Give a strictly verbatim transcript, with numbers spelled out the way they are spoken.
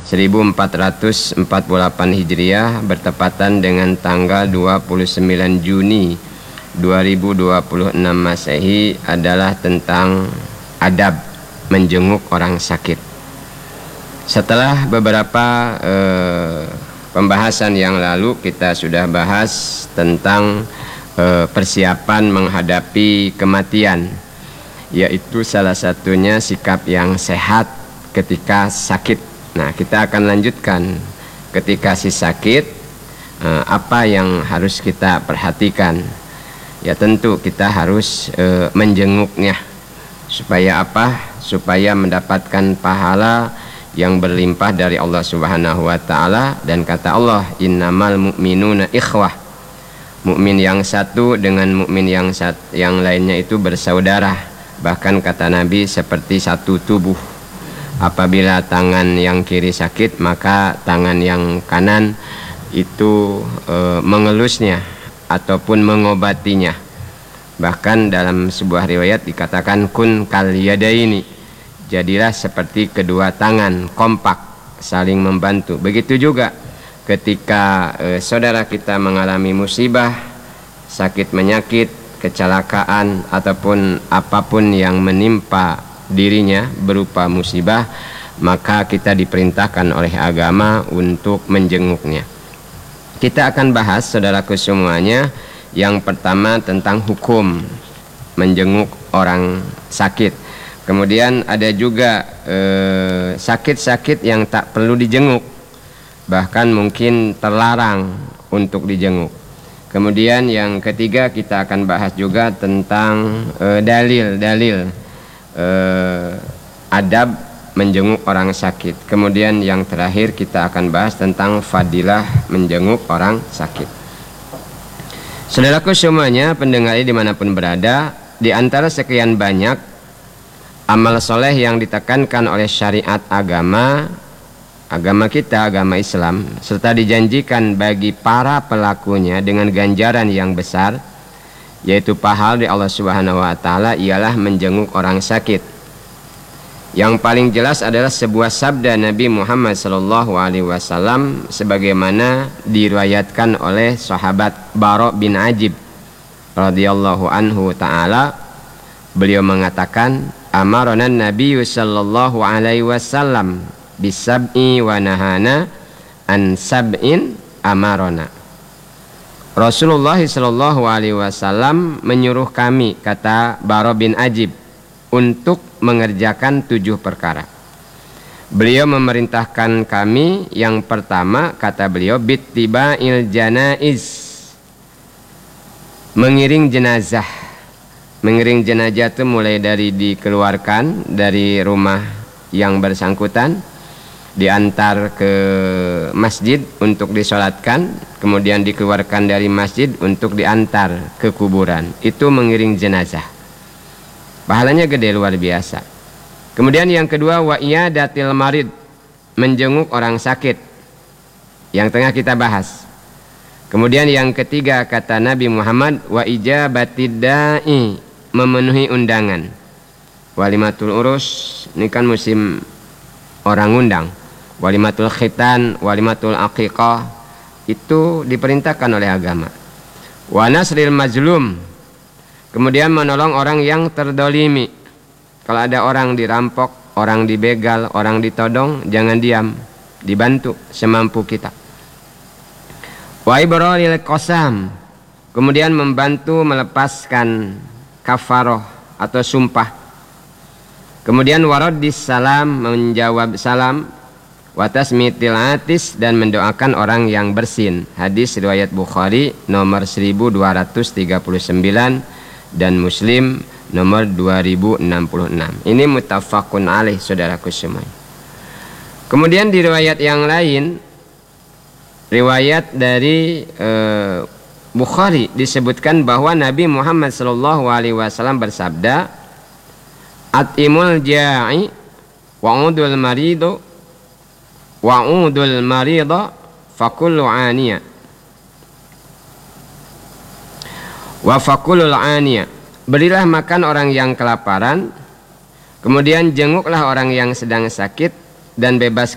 seribu empat ratus empat puluh delapan Hijriah bertepatan dengan tanggal dua puluh sembilan Juni dua ribu dua puluh enam Masehi adalah tentang adab menjenguk orang sakit. Setelah beberapa eh, pembahasan yang lalu kita sudah bahas tentang eh, persiapan menghadapi kematian, yaitu salah satunya sikap yang sehat ketika sakit. Nah, kita akan lanjutkan ketika si sakit eh, apa yang harus kita perhatikan. Ya tentu kita harus eh, menjenguknya supaya apa? Supaya mendapatkan pahala yang berlimpah dari Allah Subhanahu wa taala, dan kata Allah, innamal mu'minuna ikhwah. Mukmin yang satu dengan mukmin yang sat, yang lainnya itu bersaudara. Bahkan kata Nabi seperti satu tubuh. Apabila tangan yang kiri sakit, maka tangan yang kanan itu e, mengelusnya ataupun mengobatinya. Bahkan dalam sebuah riwayat dikatakan kun kal yadaini, jadilah seperti kedua tangan, kompak, saling membantu. Begitu juga ketika e, saudara kita mengalami musibah, sakit menyakit, kecelakaan ataupun apapun yang menimpa dirinya berupa musibah, maka kita diperintahkan oleh agama untuk menjenguknya. Kita akan bahas, saudaraku semuanya, yang pertama tentang hukum menjenguk orang sakit. Kemudian ada juga eh, sakit-sakit yang tak perlu dijenguk, bahkan mungkin terlarang untuk dijenguk. Kemudian yang ketiga kita akan bahas juga tentang eh, dalil-dalil eh, adab menjenguk orang sakit. Kemudian yang terakhir kita akan bahas tentang fadilah menjenguk orang sakit. Saudaraku semuanya, pendengar dimanapun berada, di antara sekian banyak amal soleh yang ditekankan oleh syariat agama agama kita, agama Islam, serta dijanjikan bagi para pelakunya dengan ganjaran yang besar, yaitu pahala dari Allah Subhanahu wa taala, ialah menjenguk orang sakit. Yang paling jelas adalah sebuah sabda Nabi Muhammad sallallahu alaihi wasallam sebagaimana diriwayatkan oleh sahabat Bara bin Ajib radhiyallahu anhu taala. Beliau mengatakan, amarana Nabi sallallahu alaihi wasallam bisab'i wa nahana an sab'in amarona. Rasulullah sallallahu alaihi wasallam menyuruh kami, kata Bara bin Ajib, untuk mengerjakan tujuh perkara. Beliau memerintahkan kami, yang pertama kata beliau, bittiba'il janaiz, mengiring jenazah. Mengiring jenazah itu mulai dari dikeluarkan dari rumah yang bersangkutan, diantar ke masjid untuk disolatkan, kemudian dikeluarkan dari masjid untuk diantar ke kuburan. Itu mengiring jenazah. Pahalanya gede, luar biasa. Kemudian yang kedua, wa iyadatil marid, menjenguk orang sakit, yang tengah kita bahas. Kemudian yang ketiga kata Nabi Muhammad, wa ijabatid da'i, memenuhi undangan. Walimatul urus, ini kan musim orang undang. Walimatul khitan, walimatul aqiqah, itu diperintahkan oleh agama. Wa nasril mazlum, kemudian menolong orang yang terdolimi. Kalau ada orang dirampok, orang dibegal, orang ditodong, jangan diam, dibantu semampu kita. Wa ibraril qasam, kemudian membantu melepaskan kafaroh atau sumpah. Kemudian waraddis salam, menjawab salam. Wa tasmitil atis, dan mendoakan orang yang bersin. Hadis riwayat Bukhari nomor seribu dua ratus tiga puluh sembilan dan Muslim nomor dua ribu enam puluh enam. Ini muttafaqun alaih, saudaraku semua. Kemudian di riwayat yang lain, riwayat dari eh, Bukhari, disebutkan bahwa Nabi Muhammad sallallahu alaihi wasallam bersabda, atimul ja'i wa'udul marido wa'udul marido fakullu aniya wa fakulul aniya, berilah makan orang yang kelaparan, kemudian jenguklah orang yang sedang sakit, dan bebas